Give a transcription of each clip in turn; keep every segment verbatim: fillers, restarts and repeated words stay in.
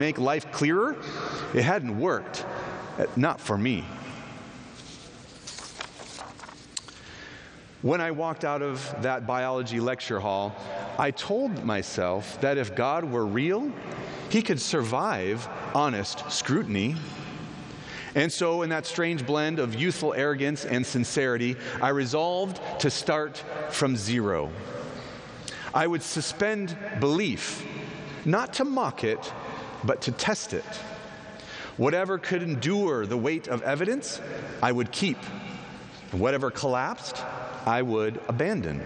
make life clearer, it hadn't worked. Not for me. When I walked out of that biology lecture hall, I told myself that if God were real, he could survive honest scrutiny. And so in that strange blend of youthful arrogance and sincerity, I resolved to start from zero. I would suspend belief, not to mock it, but to test it. Whatever could endure the weight of evidence, I would keep. Whatever collapsed, I would abandon.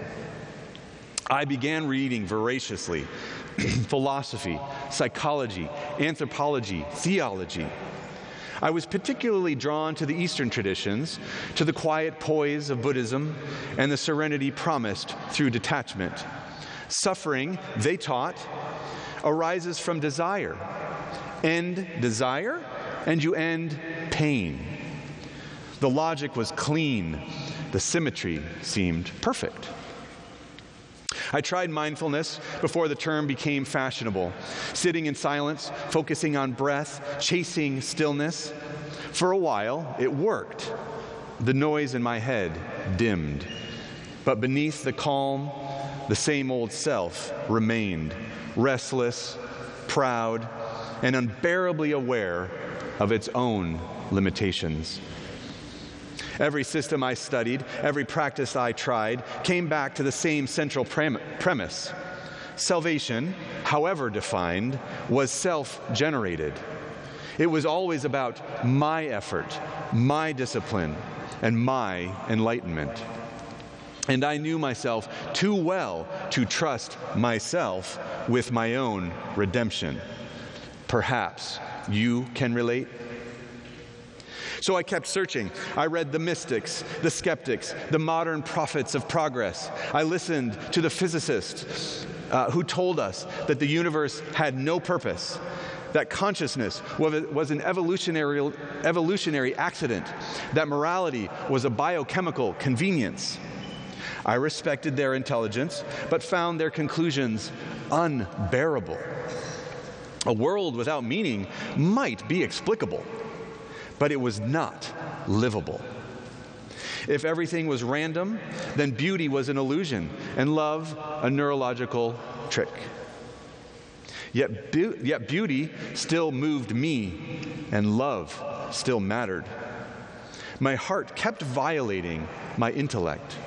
I began reading voraciously philosophy, psychology, anthropology, theology. I was particularly drawn to the Eastern traditions, to the quiet poise of Buddhism, and the serenity promised through detachment. Suffering, they taught, arises from desire. End desire, and you end pain. The logic was clean. The symmetry seemed perfect. I tried mindfulness before the term became fashionable, sitting in silence, focusing on breath, chasing stillness. For a while, it worked. The noise in my head dimmed. But beneath the calm, the same old self remained, restless, proud, and unbearably aware of its own limitations. Every system I studied, every practice I tried, came back to the same central prem- premise. Salvation, however defined, was self-generated. It was always about my effort, my discipline, and my enlightenment. And I knew myself too well to trust myself with my own redemption. Perhaps you can relate. So I kept searching. I read the mystics, the skeptics, the modern prophets of progress. I listened to the physicists uh, who told us that the universe had no purpose, that consciousness was an evolutionary, evolutionary accident, that morality was a biochemical convenience. I respected their intelligence, but found their conclusions unbearable. A world without meaning might be explicable, but it was not livable. If everything was random, then beauty was an illusion, and love a neurological trick. Yet, be- yet beauty still moved me, and love still mattered. My heart kept violating my intellect.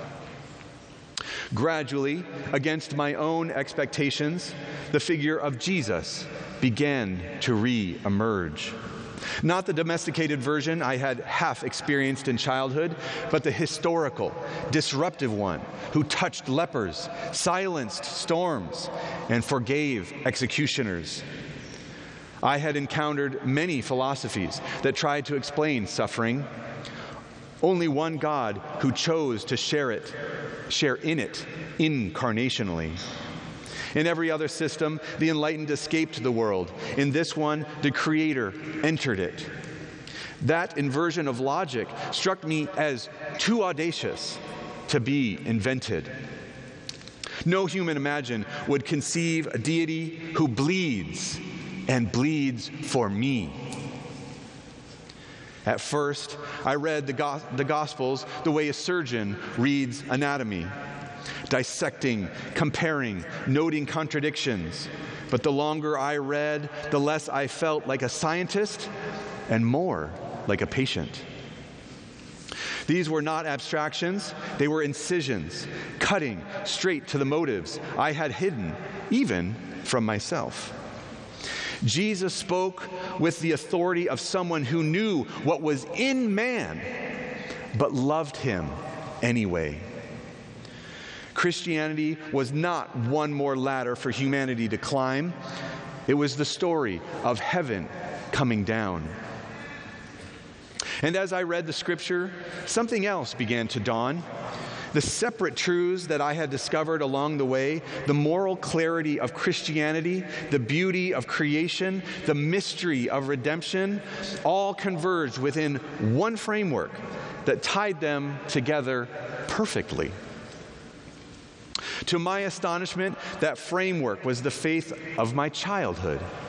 Gradually, against my own expectations, the figure of Jesus began to re-emerge. Not the domesticated version I had half experienced in childhood, but the historical, disruptive one who touched lepers, silenced storms, and forgave executioners. I had encountered many philosophies that tried to explain suffering. Only one God who chose to share it, share in it incarnationally. In every other system, the enlightened escaped the world. In this one, the Creator entered it. That inversion of logic struck me as too audacious to be invented. No human imagine would conceive a deity who bleeds and bleeds for me. At first, I read the, go- the Gospels the way a surgeon reads anatomy, dissecting, comparing, noting contradictions. But the longer I read, the less I felt like a scientist and more like a patient. These were not abstractions, they were incisions, cutting straight to the motives I had hidden, even from myself. Jesus spoke with the authority of someone who knew what was in man, but loved him anyway. Christianity was not one more ladder for humanity to climb. It was the story of heaven coming down. And as I read the scripture, something else began to dawn. The separate truths that I had discovered along the way, the moral clarity of Christianity, the beauty of creation, the mystery of redemption, all converged within one framework that tied them together perfectly. To my astonishment, that framework was the faith of my childhood.